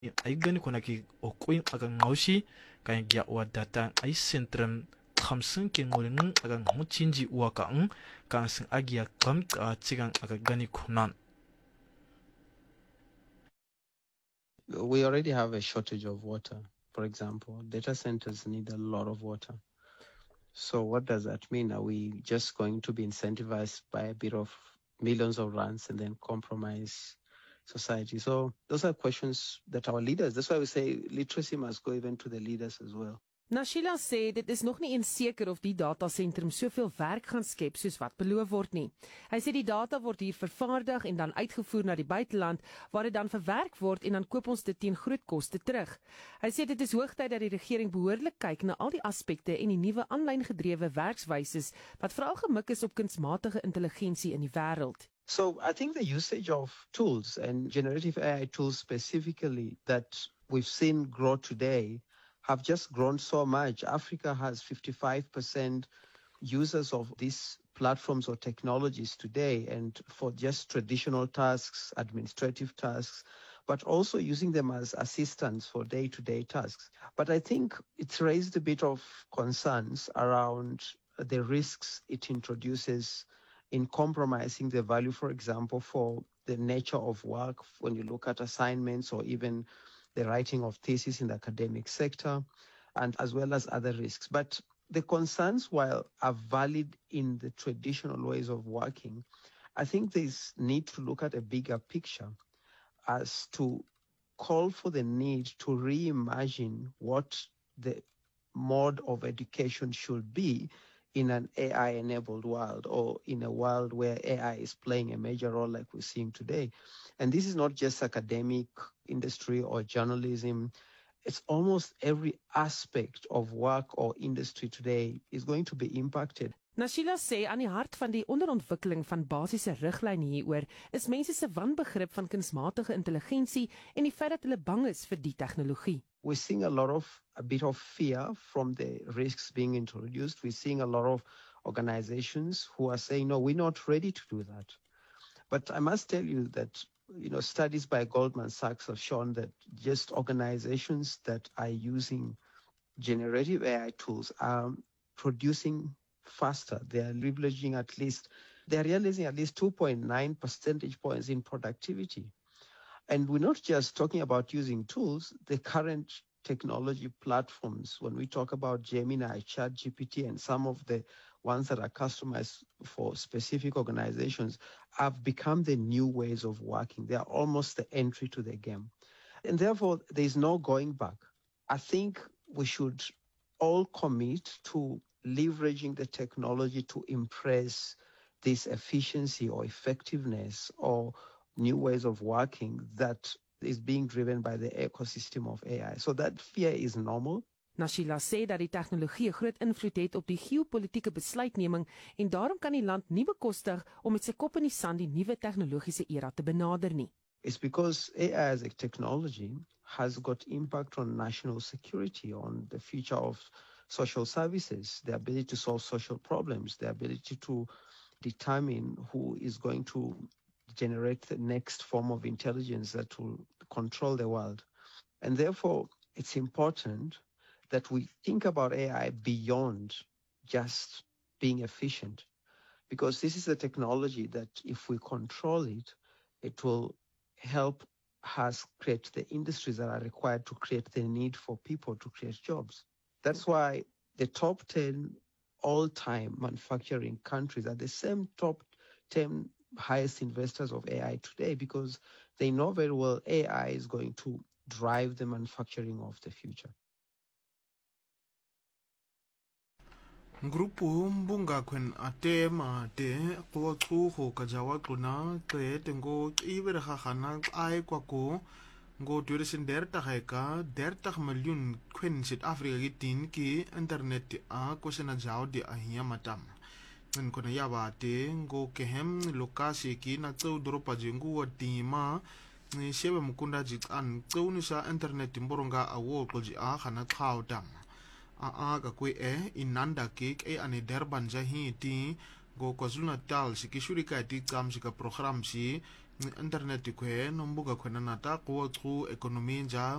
ay gani kuna ki okwin agang ngaushi kaya gya wa data ay sentrum khamsing ke ngolin agang huchinji waka kan sing agya kam chigang aga gani kunan. We already have a shortage of water. For example, data centers need a lot of water. So what does that mean? Are we just going to be incentivized by a bit of millions of rands and then compromise society? So those are questions that our leaders, that's why we say literacy must go even to the leaders as well. Nashila sê dit is nog nie eens seker of die datasentrum soveel werk gaan skep soos wat beloof word nie. Hy sê die data word hier vervaardig en dan uitgevoer na die buiteland waar dit dan verwerk word en dan koop ons dit teen groot koste terug. Hy sê dit is hoogtyd dat die regering behoorlik kyk na al die aspekte en die nuwe aanlyn gedrewe werkswyses wat veral gemik is op kunsmatige intelligensie in die wêreld. So I think the usage of tools and generative AI tools specifically that we've seen grow today have just grown so much. Africa has 55% users of these platforms or technologies today, and for just traditional tasks, administrative tasks, but also using them as assistants for day-to-day tasks. But I think it's raised a bit of concerns around the risks it introduces in compromising the value, for example, for the nature of work when you look at assignments or even the writing of thesis in the academic sector, and as well as other risks. But the concerns, while are valid in the traditional ways of working, I think there's need to look at a bigger picture as to call for the need to reimagine what the mode of education should be in an AI-enabled world, or in a world where AI is playing a major role like we're seeing today. And this is not just academic, industry, or journalism. It's almost every aspect of work or industry today is going to be impacted. Nashila sê aan die hart van die onderontwikkeling van basiese riglyne hieroor is mense se wanbegrip van kunsmatige intelligensie en die feit dat hulle bang is vir die tegnologie. We're seeing a bit of fear from the risks being introduced. We're seeing a lot of organizations who are saying, no, we're not ready to do that. But I must tell you that, studies by Goldman Sachs have shown that just organizations that are using generative AI tools are producing faster. They're realizing at least 2.9 percentage points in productivity. And we're not just talking about using tools, the current technology platforms, when we talk about Gemini, ChatGPT, and some of the ones that are customized for specific organizations, have become the new ways of working. They are almost the entry to the game. And therefore, there's no going back. I think we should all commit to leveraging the technology to impress this efficiency or effectiveness or new ways of working that is being driven by the ecosystem of AI. So that fear is normal. Nashila sê dat die tegnologie 'n groot invloed het op die geopolitiese besluitneming en daarom kan die land nie bekostig om met sy kop in die sand die nuwe tegnologiese era te benader nie. It's because AI as a technology has got impact on national security, on the future of social services, the ability to solve social problems, the ability to determine who is going to generate the next form of intelligence that will control the world. And therefore, it's important that we think about AI beyond just being efficient, because this is a technology that if we control it, it will help us create the industries that are required to create the need for people to create jobs. That's why the top 10 all-time manufacturing countries are the same top 10 highest investors of AI today, because they know very well AI is going to drive the manufacturing of the future. Grupo mbunga kwen atema te kwa tsuho kajawa kluna te tengo iber khana ai kwa ko ngo 30 miljoen kwen South Africa gitin ki internet a kwesena jaw di ahia matam en kona yaba te ngo kehem lokasi ki na tsu dropa jingu watima ni shebe mukunda jitan tsunisa internet mboronga awo koji a khana khau dam ka kwe inanda kik ane Durban jahi ti go KwaZulu-Natal sikishuri ka ti tsam sika program si internet kwe nombuga kwena nata kuwa ku ekonomi ja